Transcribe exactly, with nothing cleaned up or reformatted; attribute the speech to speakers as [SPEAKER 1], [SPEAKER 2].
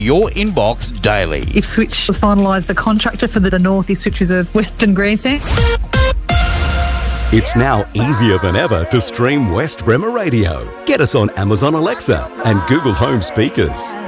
[SPEAKER 1] your inbox daily.
[SPEAKER 2] Ipswich has finalised the contractor for the North Ipswich is a Western Grandstand.
[SPEAKER 3] It's now easier than ever to stream West Bremer Radio. Get us on Amazon Alexa and Google Home speakers.